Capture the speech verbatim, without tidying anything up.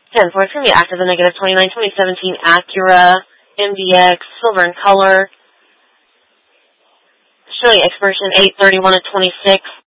ten four, it's going to be active and negative twenty-nine, twenty seventeen Acura M D X, silver in color. Showing expiration eight thirty-one of twenty-six.